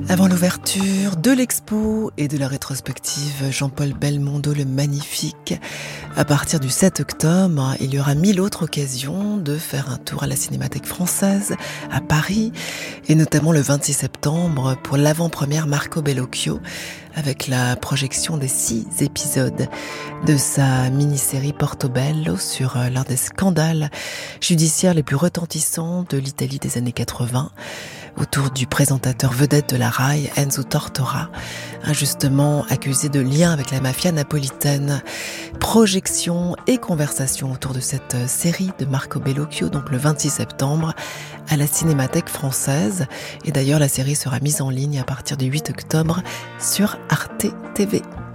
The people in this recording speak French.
Avant l'ouverture de l'expo et de la rétrospective Jean-Paul Belmondo le Magnifique, à partir du 7 octobre, il y aura 1000 autres occasions de faire un tour à la Cinémathèque française à Paris, et notamment le 26 septembre pour l'avant-première Marco Bellocchio, avec la projection des 6 épisodes de sa mini-série Portobello sur l'un des scandales judiciaires les plus retentissants de l'Italie des années 80, autour du présentateur vedette de la RAI, Enzo Tortora, injustement accusé de lien avec la mafia napolitaine. Projection et conversation autour de cette série de Marco Bellocchio, donc le 26 septembre, à la Cinémathèque française. Et d'ailleurs, la série sera mise en ligne à partir du 8 octobre sur Arte TV.